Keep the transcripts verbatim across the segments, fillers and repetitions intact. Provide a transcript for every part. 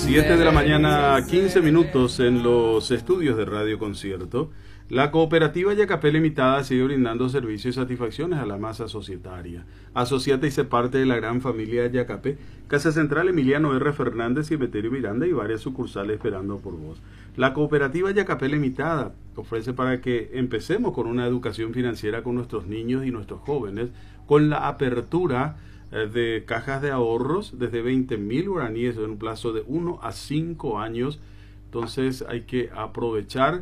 siete de la mañana, quince minutos en los estudios de Radio Concierto. La cooperativa Yacapé Limitada sigue brindando servicios y satisfacciones a la masa societaria. Asociate y sé parte de la gran familia Yacapé. Casa Central Emiliano R. Fernández y Emeterio Miranda y varias sucursales esperando por vos. La cooperativa Yacapé Limitada ofrece para que empecemos con una educación financiera con nuestros niños y nuestros jóvenes, con la apertura de cajas de ahorros desde veinte mil guaraníes en un plazo de uno a cinco años. Entonces hay que aprovechar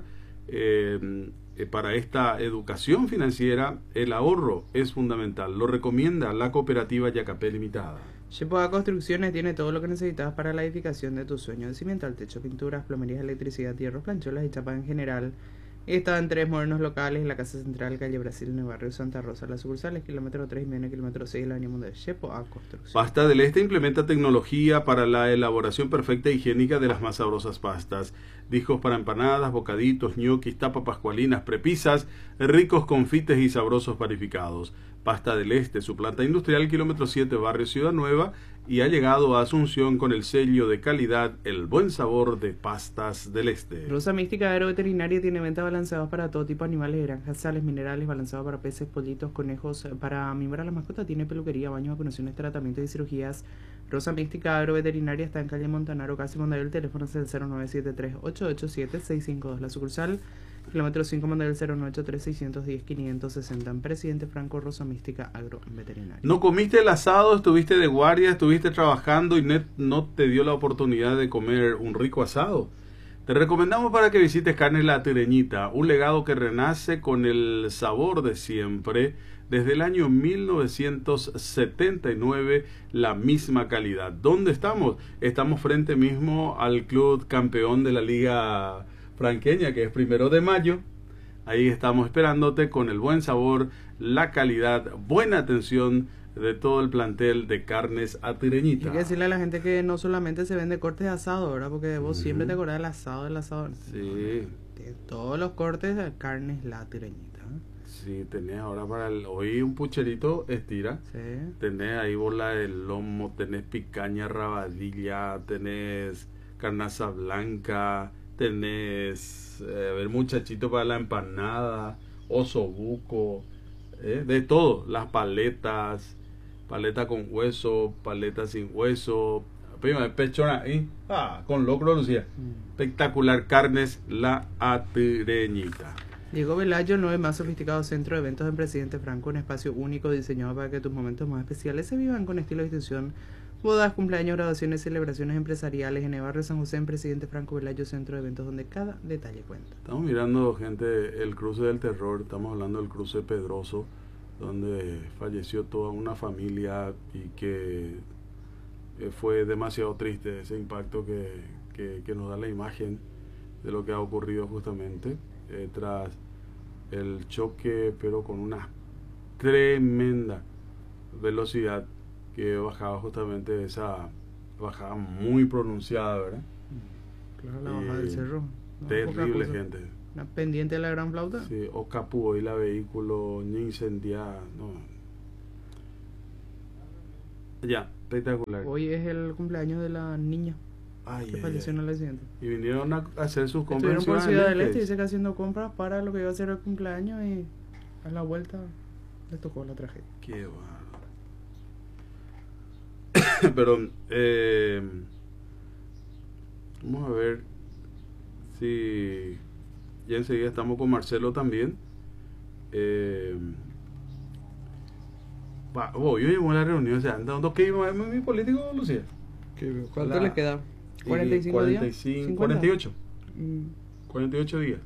eh, para esta educación financiera. El ahorro es fundamental, lo recomienda la cooperativa Yacapé Limitada. Shepoa Construcciones tiene todo lo que necesitas para la edificación de tus sueños: de cimiento al techo, pinturas, plomerías, electricidad, hierros, plancholas y chapa en general. Está en tres modernos locales: la Casa Central, calle Brasil, en el barrio Santa Rosa. Las sucursales, kilómetro tres y medio, kilómetro seis, la avenida Mundo de Shepoa Construcciones. Pasta del Este implementa tecnología para la elaboración perfecta e higiénica de las más sabrosas pastas. Discos para empanadas, bocaditos, ñoquis, tapas pascualinas, prepisas, ricos confites y sabrosos panificados. Pasta del Este, su planta industrial, kilómetro siete, barrio Ciudad Nueva, y ha llegado a Asunción con el sello de calidad El Buen Sabor de Pastas del Este. Rosa Mística Agroveterinaria tiene venta balanceados para todo tipo de animales de granjas, sales, minerales, balanceados para peces, pollitos, conejos. Para mimar a la mascota tiene peluquería, baños, vacunaciones, tratamientos y cirugías. Rosa Mística Agroveterinaria está en calle Montanaro, casi Mondadero. El teléfono es el cero nueve siete tres, ocho ocho siete, seis cinco dos. La sucursal, kilómetro cinco, Mondadero, el cero nueve ocho tres, seis uno cero, quinientos sesenta. En Presidente Franco, Rosa Mística Agroveterinaria. ¿No comiste el asado? ¿Estuviste de guardia? ¿Estuviste trabajando y net, no te dio la oportunidad de comer un rico asado? Te recomendamos para que visites Carnes La Tireñita, un legado que renace con el sabor de siempre. Desde el año mil novecientos setenta y nueve, la misma calidad. ¿Dónde estamos? Estamos frente mismo al club campeón de la Liga Franqueña, que es Primero de Mayo. Ahí estamos esperándote con el buen sabor, la calidad, buena atención de todo el plantel de Carnes A Tireñita. Hay que decirle a la gente que no solamente se vende cortes de asado, ¿verdad? Porque vos uh-huh. siempre te acordás del asado, del asado. Sí. De todos los cortes de Carnes La Tireñita. Sí, tenés ahora para el, hoy un pucherito estira. Sí. Tenés ahí bola de lomo, tenés picaña, rabadilla, tenés carnaza blanca, tenés eh, el muchachito para la empanada, osobuco, eh, de todo, las paletas, paleta con hueso, paleta sin hueso, prima, pechona ahí, ah, con locro, Lucía. Mm. Espectacular, Carnes La Tireñita. Diego Velayo, nuevo y más sofisticado centro de eventos en Presidente Franco, un espacio único diseñado para que tus momentos más especiales se vivan con estilo y distinción. Bodas, cumpleaños, graduaciones, celebraciones empresariales en el barrio San José, en Presidente Franco Velayo, centro de eventos donde cada detalle cuenta. Estamos mirando, gente, el cruce del terror. Estamos hablando del cruce Pedroso, donde falleció toda una familia y que eh, fue demasiado triste ese impacto que, que, que nos da la imagen de lo que ha ocurrido justamente eh, tras el choque, pero con una tremenda velocidad que bajaba justamente esa bajada muy pronunciada, ¿verdad? Claro, la bajada eh, del cerro. No, terrible, gente. Una pendiente de la Gran Flauta. Sí, o capó y la vehículo, ni incendiada, no. Ya, espectacular. Hoy es el cumpleaños de la niña. Ay, que falleció en el accidente. Y vinieron a hacer sus compras. Estuvieron por Ciudad del Este y dice que haciendo compras para lo que iba a ser el cumpleaños y a la vuelta les tocó la tragedia. Qué bárbaro. Pero eh, vamos a ver si ya enseguida estamos con Marcelo también. Eh, va, oh, yo llevo a la reunión, o sea, ¿dónde que iba mi político, Lucía? ¿Cuánto le queda? ¿cuarenta y cinco cuarenta y días? cinco, cuarenta y ocho. Mm. cuarenta y ocho días.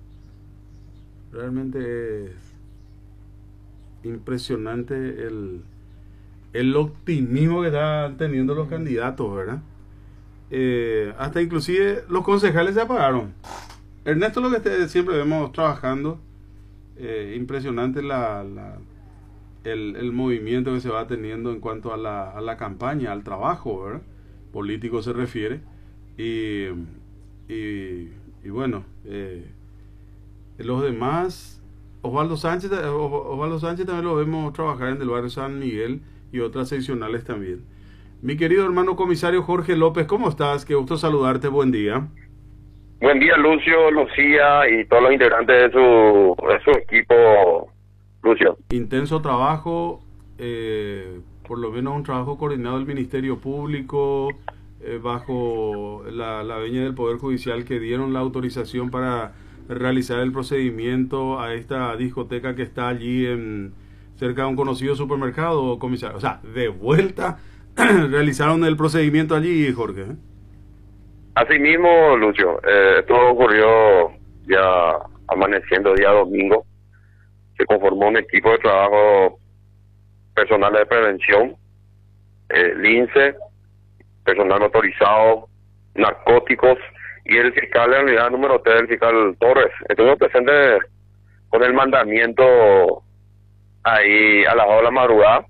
Realmente es impresionante el, el optimismo que están teniendo los mm. candidatos, ¿verdad? Eh, hasta inclusive los concejales se apagaron. Ernesto, lo que te, siempre vemos trabajando, eh, impresionante la, la el, el movimiento que se va teniendo en cuanto a la, a la campaña, al trabajo, ¿verdad? Político se refiere. Y, y, y bueno, eh, los demás, Osvaldo Sánchez, Osvaldo Sánchez también lo vemos trabajar en el barrio San Miguel y otras seccionales también. Mi querido hermano comisario Jorge López, ¿cómo estás? Qué gusto saludarte, buen día. Buen día, Lucio, Lucía y todos los integrantes de su, de su equipo, Lucio. Intenso trabajo, eh, por lo menos un trabajo coordinado del Ministerio Público, eh, bajo la, la veña del Poder Judicial, que dieron la autorización para realizar el procedimiento a esta discoteca que está allí en cerca de un conocido supermercado, comisario. O sea, de vuelta realizaron el procedimiento allí, Jorge. ¿eh? Así mismo, Lucio, eh, todo ocurrió ya amaneciendo día domingo. Se conformó un equipo de trabajo personal de prevención, eh, lince, personal motorizado, narcóticos y el fiscal de la unidad número tres, el fiscal Torres. Estuve presente con el mandamiento ahí a las dos de la madrugada.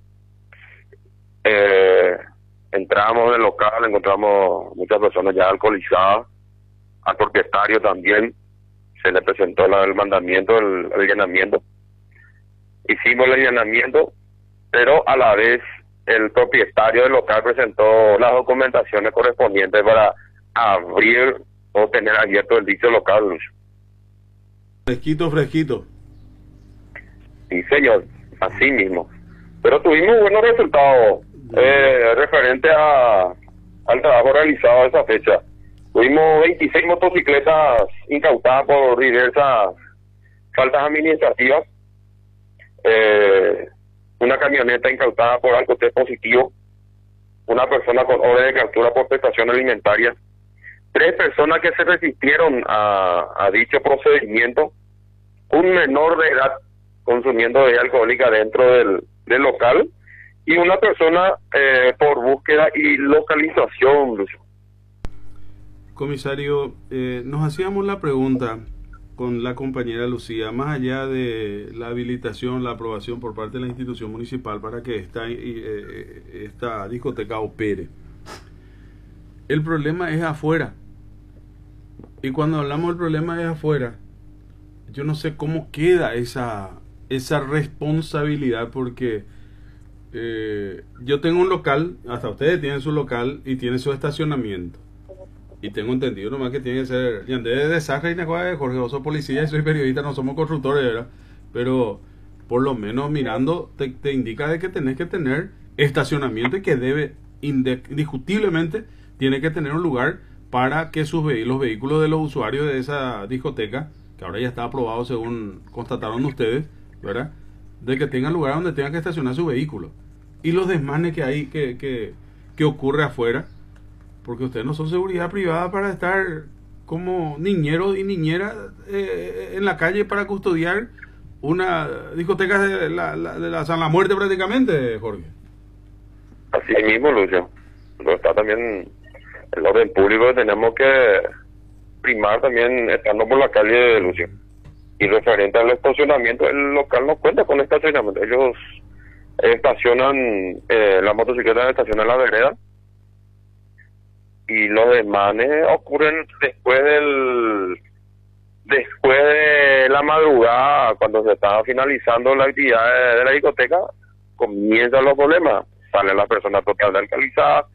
Eh, entramos en el local, encontramos muchas personas ya alcoholizadas, al propietario también se le presentó la, el mandamiento, el, el allanamiento. Hicimos el allanamiento, pero a la vez el propietario del local presentó las documentaciones correspondientes para abrir o tener abierto el dicho local. Fresquito, fresquito. Sí, señor, así mismo. Pero tuvimos buenos resultados eh, referente a al trabajo realizado a esa fecha. Tuvimos veintiséis motocicletas incautadas por diversas faltas administrativas, eh, una camioneta incautada por alcohol positivo, una persona con orden de captura por prestación alimentaria, tres personas que se resistieron a, a dicho procedimiento, un menor de edad consumiendo bebida alcohólica dentro del, del local y una persona eh, por búsqueda y localización, Lucio. Comisario, eh, nos hacíamos la pregunta con la compañera Lucía, más allá de la habilitación, la aprobación por parte de la institución municipal para que esta, eh, esta discoteca opere. El problema es afuera. Y cuando hablamos del problema es afuera, yo no sé cómo queda esa, esa responsabilidad, porque eh, yo tengo un local, hasta ustedes tienen su local y tienen su estacionamiento. Y tengo entendido nomás que tiene que ser, y antes de Saja y de Jorge, vos sos policía y soy periodista, no somos constructores, ¿verdad? Pero por lo menos mirando te, te indica de que tenés que tener estacionamiento y que debe, indiscutiblemente, tiene que tener un lugar para que sus ve los vehículos de los usuarios de esa discoteca, que ahora ya está aprobado según constataron ustedes, ¿verdad? De que tengan lugar donde tengan que estacionar su vehículo. Y los desmanes que hay, que, que, que ocurre afuera, porque ustedes no son seguridad privada para estar como niñeros y niñeras eh, en la calle para custodiar una discoteca de la, la, de la San La Muerte prácticamente, Jorge. Así mismo, Lucio. Pero está también el orden público, tenemos que primar también estando por la calle, Lucio. Y referente al estacionamiento, el local no cuenta con estacionamiento. Ellos estacionan, eh, la motocicleta estaciona en la vereda, y los desmanes ocurren después del después de la madrugada, cuando se está finalizando la actividad de, de la discoteca, comienzan los problemas. Salen las personas totalmente alcoholizadas,